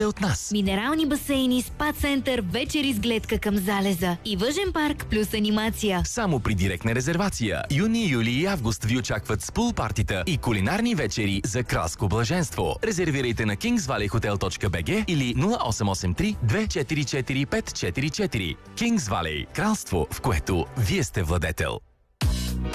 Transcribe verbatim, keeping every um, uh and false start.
от нас. Минерални басейни, спа център, вечери с гледка към залеза и въжен парк плюс анимация. Само при директна резервация. Юни, юли и август ви очакват с пул партита и кулинарни вечери за кралско блаженство. Резервирайте на кингс вали хотел точка би джи или нула осем осем три две четири четири пет четири четири. Kings Valley. Кралство, в което вие сте владетел.